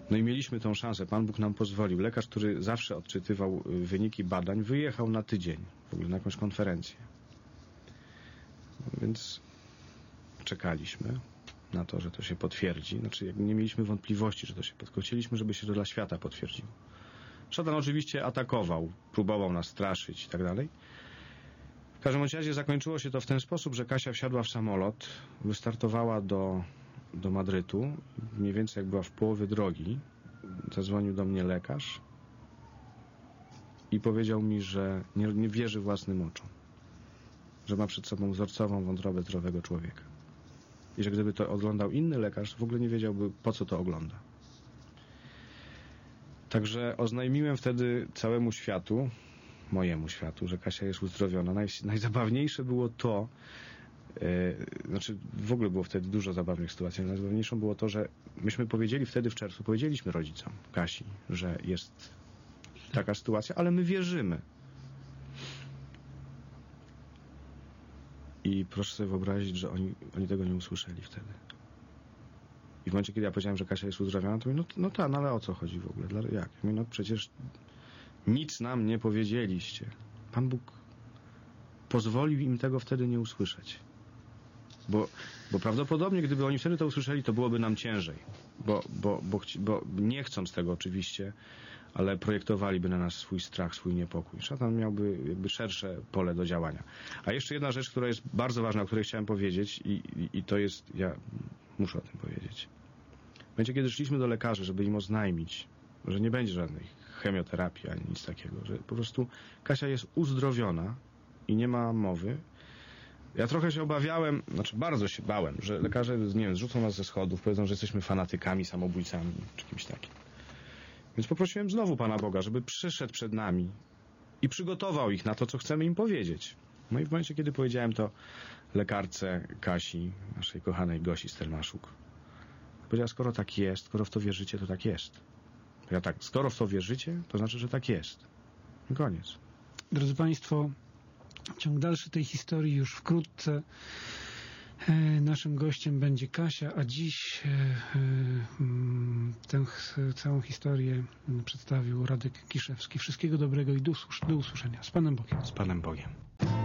No i mieliśmy tą szansę, Pan Bóg nam pozwolił. Lekarz, który zawsze odczytywał wyniki badań, wyjechał na tydzień, w ogóle na jakąś konferencję. Więc czekaliśmy na to, że to się potwierdzi. Znaczy, nie mieliśmy wątpliwości, że to się potwierdzi. Chcieliśmy, żeby się to dla świata potwierdziło. Szatan oczywiście atakował, próbował nas straszyć i tak dalej. W każdym razie zakończyło się to w ten sposób, że Kasia wsiadła w samolot, wystartowała do Madrytu. Mniej więcej jak była w połowie drogi, zadzwonił do mnie lekarz i powiedział mi, że nie wierzy własnym oczom. Że ma przed sobą wzorcową wątrobę zdrowego człowieka. I że gdyby to oglądał inny lekarz, w ogóle nie wiedziałby, po co to ogląda. Także oznajmiłem wtedy całemu światu, mojemu światu, że Kasia jest uzdrowiona. Najzabawniejsze było to, znaczy w ogóle było wtedy dużo zabawnych sytuacji, ale najzabawniejszą było to, że myśmy powiedzieli wtedy w czerwcu, powiedzieliśmy rodzicom Kasi, że jest taka sytuacja, ale my wierzymy. I proszę sobie wyobrazić, że oni tego nie usłyszeli wtedy. I w momencie, kiedy ja powiedziałem, że Kasia jest uzdrowiona, to mówię, no ale o co chodzi w ogóle? Jak? Ja mówię, no przecież nic nam nie powiedzieliście. Pan Bóg pozwolił im tego wtedy nie usłyszeć. Bo prawdopodobnie, gdyby oni wtedy to usłyszeli, to byłoby nam ciężej. Bo nie chcąc tego oczywiście, ale projektowaliby na nas swój strach, swój niepokój. Szatan miałby jakby szersze pole do działania. A jeszcze jedna rzecz, która jest bardzo ważna, o której chciałem powiedzieć i to jest, ja muszę o tym powiedzieć. W momencie, kiedy szliśmy do lekarzy, żeby im oznajmić, że nie będzie żadnej chemioterapii ani nic takiego, że po prostu Kasia jest uzdrowiona i nie ma mowy. Ja trochę się obawiałem, znaczy bardzo się bałem, że lekarze, nie wiem, zrzucą nas ze schodów, powiedzą, że jesteśmy fanatykami, samobójcami, czy kimś takim. Więc poprosiłem znowu Pana Boga, żeby przyszedł przed nami i przygotował ich na to, co chcemy im powiedzieć. No i w momencie, kiedy powiedziałem to lekarce Kasi, naszej kochanej Gosi Stelmaszuk, powiedziała, skoro tak jest, skoro w to wierzycie, to tak jest. Ja tak, skoro w to wierzycie, to znaczy, że tak jest. I koniec. Drodzy Państwo, ciąg dalszy tej historii już wkrótce. Naszym gościem będzie Kasia, a dziś tę całą historię przedstawił Radek Kiszewski. Wszystkiego dobrego i do usłyszenia. Z Panem Bogiem. Z Panem Bogiem.